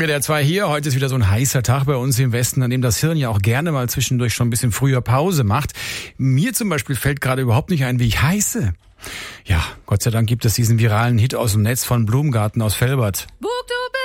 WDR 2 hier. Heute ist wieder so ein heißer Tag bei uns im Westen, an dem das Hirn ja auch gerne mal zwischendurch schon ein bisschen früher Pause macht. Mir zum Beispiel fällt gerade überhaupt nicht ein, wie ich heiße. Ja, Gott sei Dank gibt es diesen viralen Hit aus dem Netz von Blumgarten aus Velbert.